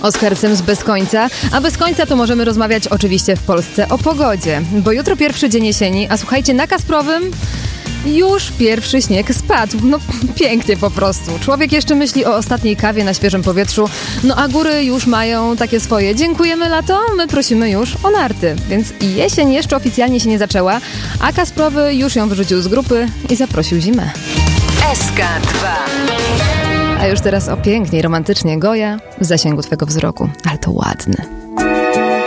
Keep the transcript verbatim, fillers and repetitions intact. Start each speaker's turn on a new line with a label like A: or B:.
A: Oskar Sims bez końca, a bez końca to możemy rozmawiać oczywiście w Polsce o pogodzie, bo jutro pierwszy dzień jesieni, a słuchajcie, na Kasprowym już pierwszy śnieg spadł. No pięknie po prostu. Człowiek jeszcze myśli o ostatniej kawie na świeżym powietrzu, no a góry już mają takie swoje. Dziękujemy lato, my prosimy już o narty. Więc jesień jeszcze oficjalnie się nie zaczęła, a Kasprowy już ją wyrzucił z grupy i zaprosił zimę.
B: S K dwa.
A: A już teraz o pięknie i romantycznie Goja w zasięgu twego wzroku. Ale to ładne.